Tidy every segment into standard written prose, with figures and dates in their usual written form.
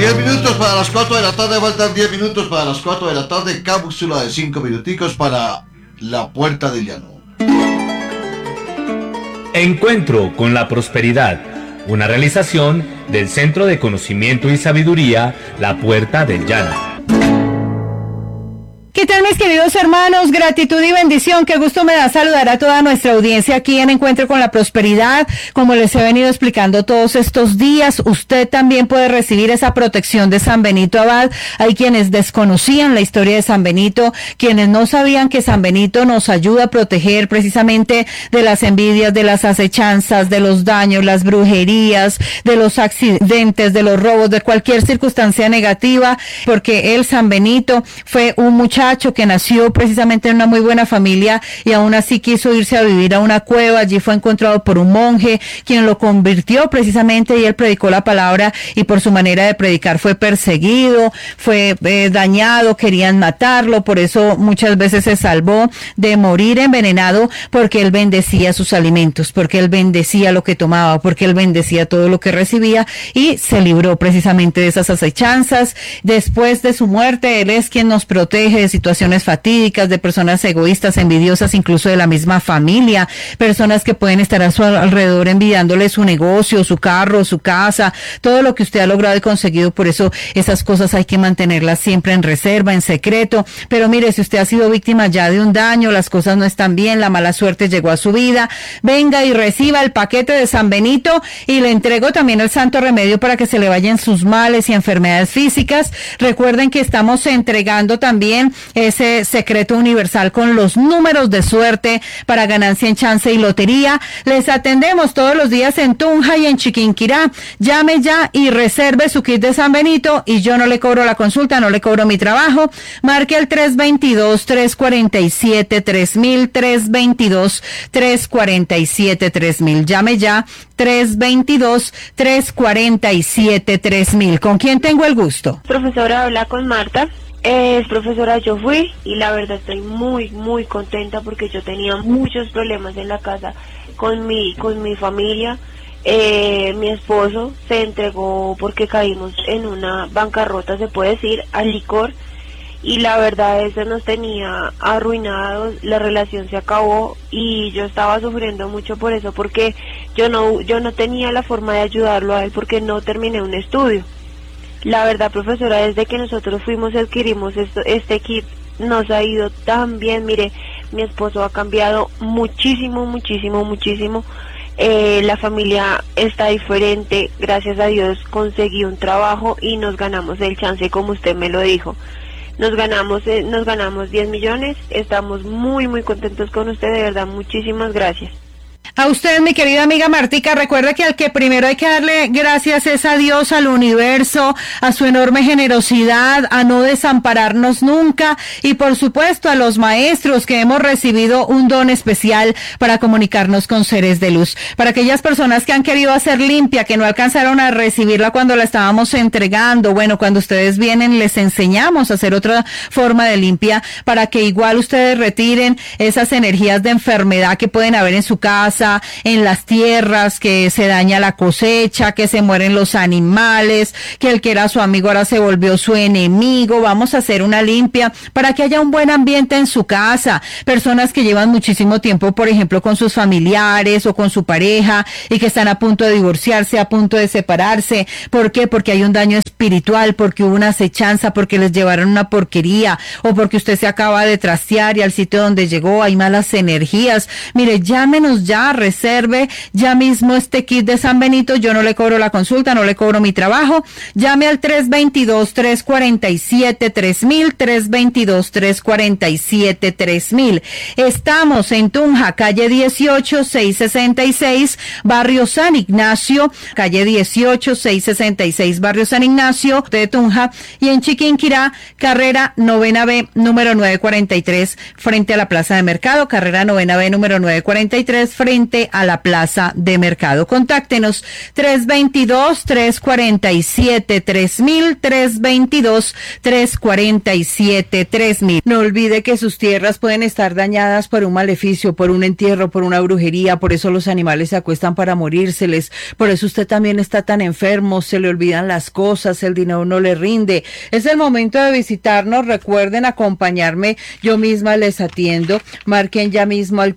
10 minutos para las 4 de la tarde, faltan 10 minutos para las 4 de la tarde, cápsula de 5 minuticos para la Puerta del Llano. Encuentro con la prosperidad, una realización del Centro de Conocimiento y Sabiduría, La Puerta del Llano. ¿Qué tal, mis queridos hermanos? Gratitud y bendición. Qué gusto me da saludar a toda nuestra audiencia aquí en Encuentro con la Prosperidad. Como les he venido explicando todos estos días, usted también puede recibir esa protección de San Benito Abad. Hay quienes desconocían la historia de San Benito, quienes no sabían que San Benito nos ayuda a proteger precisamente de las envidias, de las acechanzas, de los daños, las brujerías, de los accidentes, de los robos, de cualquier circunstancia negativa, porque él, San Benito, fue un muchacho que nació precisamente en una muy buena familia y aún así quiso irse a vivir a una cueva. Allí fue encontrado por un monje quien lo convirtió precisamente, y él predicó la palabra, y por su manera de predicar fue perseguido, fue dañado, querían matarlo. Por eso muchas veces se salvó de morir envenenado, porque él bendecía sus alimentos, porque él bendecía lo que tomaba, porque él bendecía todo lo que recibía, y se libró precisamente de esas acechanzas. Después de su muerte, él es quien nos protege de situaciones fatídicas, de personas egoístas, envidiosas, incluso de la misma familia, personas que pueden estar a su alrededor envidiándole su negocio, su carro, su casa, todo lo que usted ha logrado y conseguido. Por eso esas cosas hay que mantenerlas siempre en reserva, en secreto. Pero mire, si usted ha sido víctima ya de un daño, las cosas no están bien, la mala suerte llegó a su vida, venga y reciba el paquete de San Benito, y le entrego también el santo remedio para que se le vayan sus males y enfermedades físicas. Recuerden que estamos entregando también ese secreto universal con los números de suerte para ganancia en chance y lotería. Les atendemos todos los días en Tunja y en Chiquinquirá. Llame ya y reserve su kit de San Benito, y yo no le cobro la consulta, no le cobro mi trabajo. Marque el 322-347-3000, 322-347-3000. Llame ya, 322-347-3000. ¿Con quién tengo el gusto? Profesora, habla con Marta. Es profesora, yo fui, y la verdad estoy muy contenta porque yo tenía muchos problemas en la casa con mi familia. Mi esposo se entregó porque caímos en una bancarrota, se puede decir, al licor, y la verdad eso nos tenía arruinados. La relación se acabó y yo estaba sufriendo mucho por eso, porque yo no tenía la forma de ayudarlo a él porque no terminé un estudio. La verdad, profesora, desde que nosotros fuimos y adquirimos este kit, nos ha ido tan bien. Mire, mi esposo ha cambiado muchísimo. La familia está diferente. Gracias a Dios conseguí un trabajo y nos ganamos el chance, como usted me lo dijo. Nos ganamos 10 millones. Estamos muy contentos con usted, de verdad. Muchísimas gracias. A usted, mi querida amiga Martica, recuerda que al que primero hay que darle gracias es a Dios, al universo, a su enorme generosidad, a no desampararnos nunca, y por supuesto a los maestros que hemos recibido un don especial para comunicarnos con seres de luz. Para aquellas personas que han querido hacer limpia, que no alcanzaron a recibirla cuando la estábamos entregando, bueno, cuando ustedes vienen les enseñamos a hacer otra forma de limpia para que igual ustedes retiren esas energías de enfermedad que pueden haber en su casa, en las tierras, que se daña la cosecha, que se mueren los animales, que el que era su amigo ahora se volvió su enemigo. Vamos a hacer una limpia para que haya un buen ambiente en su casa. Personas que llevan muchísimo tiempo, por ejemplo, con sus familiares o con su pareja, y que están a punto de divorciarse, a punto de separarse. ¿Por qué? Porque hay un daño espiritual, porque hubo una acechanza, porque les llevaron una porquería, o porque usted se acaba de trastear y al sitio donde llegó hay malas energías. Mire, llámenos ya, reserve ya mismo este kit de San Benito. Yo no le cobro la consulta, no le cobro mi trabajo. Llame al 322-347-3000, 322-347-3000. Estamos en Tunja, calle 18, 666, barrio San Ignacio, calle 18, 666, barrio San Ignacio de Tunja, y en Chiquinquirá, carrera 9B, número 943, frente a la Plaza de Mercado, carrera 9B, número 943, frente frente a la plaza de mercado. Contáctenos 322-347-3000, 322-347-3000. No olvide que sus tierras pueden estar dañadas por un maleficio, por un entierro, por una brujería, por eso los animales se acuestan para morírseles, por eso usted también está tan enfermo, se le olvidan las cosas, el dinero no le rinde. Es el momento de visitarnos, recuerden acompañarme, yo misma les atiendo, marquen ya mismo al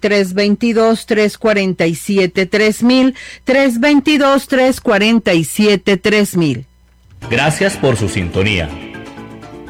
322-347-3000, 322-347-3000. Gracias por su sintonía.